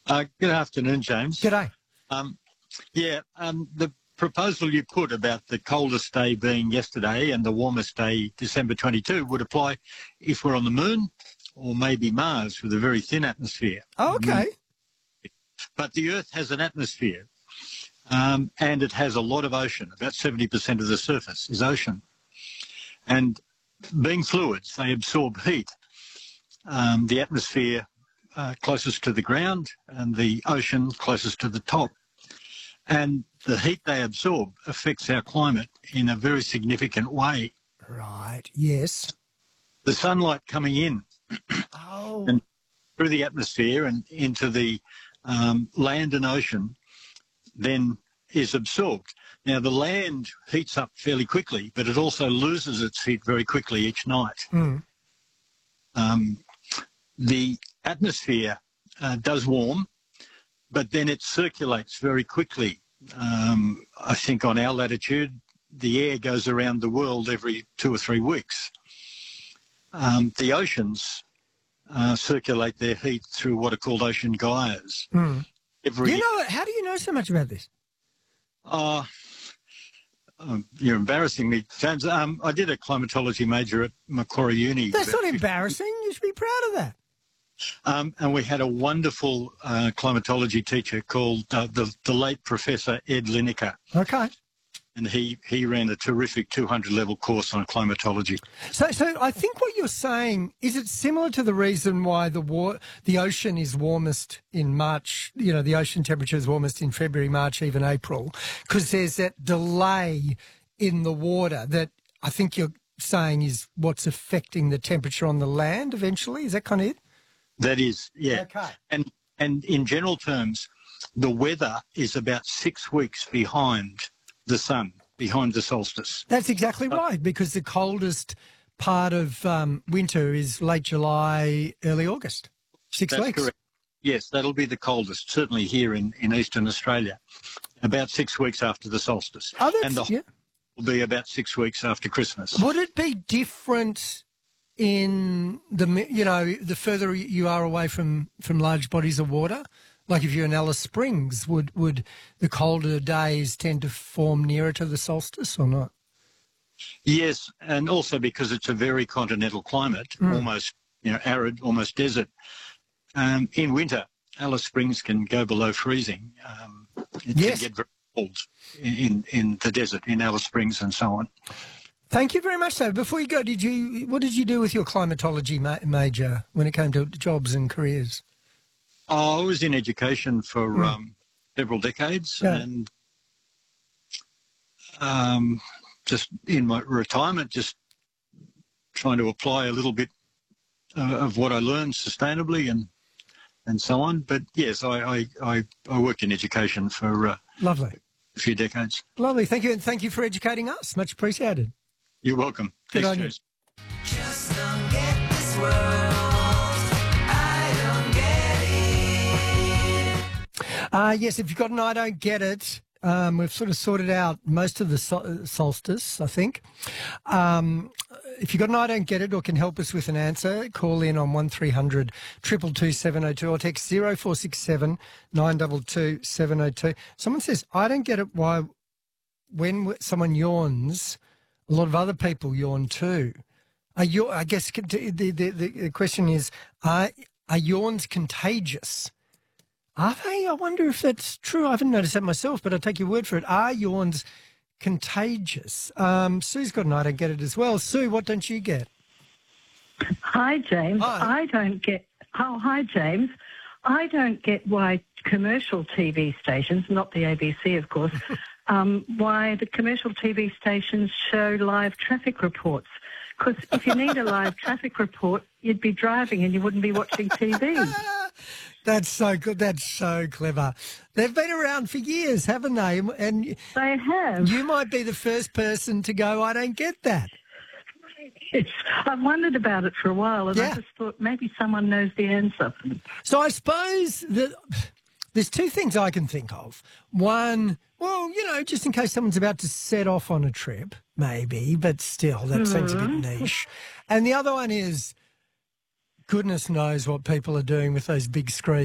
Good afternoon, James. G'day. The proposal you put about the coldest day being yesterday and the warmest day, December 22, would apply if we're on the moon or maybe Mars with a very thin atmosphere. Oh, okay. But the Earth has an atmosphere and it has a lot of ocean. About 70% of the surface is ocean. And being fluids, they absorb heat. The atmosphere closest to the ground and the ocean closest to the top. And the heat they absorb affects our climate in a very significant way. Right, yes. The sunlight coming in Oh. through the atmosphere and into the land and ocean then is absorbed. Now, the land heats up fairly quickly, but it also loses its heat very quickly each night. Mm. The atmosphere does warm, but then it circulates very quickly. I think on our latitude, the air goes around the world every 2 or 3 weeks. The oceans circulate their heat through what are called ocean gyres. Mm. How do you know so much about this? You're embarrassing me, James. I did a climatology major at Macquarie Uni. That's not embarrassing. You should be proud of that. And we had a wonderful climatology teacher called the late Professor Ed Lineker. Okay. And he ran a terrific 200-level course on climatology. So I think what you're saying, is it similar to the reason why the ocean is warmest in March, the ocean temperature is warmest in February, March, even April, because there's that delay in the water that I think you're saying is what's affecting the temperature on the land eventually? Is that kind of it? That is, yeah. Okay. And in general terms, the weather is about 6 weeks behind the sun, behind the solstice. That's exactly right, because the coldest part of winter is late July, early August. 6 That's weeks. correct. Yes, that'll be the coldest, certainly here in eastern Australia, about 6 weeks after the solstice. Oh, and the yeah. will be about 6 weeks after Christmas. Would it be different in the further you are away from large bodies of water? Like if you're in Alice Springs, would the colder days tend to form nearer to the solstice or not? Yes, and also because it's a very continental climate, almost arid, almost desert. In winter, Alice Springs can go below freezing. It Yes. can get very cold in the desert, in Alice Springs and so on. Thank you very much, though. Before you go, what did you do with your climatology major when it came to jobs and careers? I was in education for several decades, Yeah. and just in my retirement, just trying to apply a little bit of what I learned sustainably and so on. But yes, I worked in education for Lovely. a few decades. Lovely. Thank you, and thank you for educating us. Much appreciated. You're welcome. Good Thanks, on you. James. Just don't get this world. I don't get it. Yes, if you've got an I don't get it, we've sort of sorted out most of the solstice, I think. If you've got an I don't get it or can help us with an answer, call in on 1300 222 702 or text 0467 922 702. Someone says, I don't get it why when someone yawns, a lot of other people yawn too. I guess the question is, are yawns contagious? Are they? I wonder if that's true. I haven't noticed that myself, but I'll take your word for it. Are yawns contagious? Sue's got an I don't get it as well. Sue, what don't you get? Hi, James. Hi. I don't get... Oh, hi, James. I don't get why commercial TV stations, not the ABC, of course, why the commercial TV stations show live traffic reports. Because if you need a live traffic report, you'd be driving and you wouldn't be watching TV. That's so good. That's so clever. They've been around for years, haven't they? And They have. you might be the first person to go, I don't get that. Yes. I've wondered about it for a while, and Yeah. I just thought maybe someone knows the answer. So I suppose that there's two things I can think of. One, well, just in case someone's about to set off on a trip, maybe, but still, that seems a bit niche. And the other one is, goodness knows what people are doing with those big screens.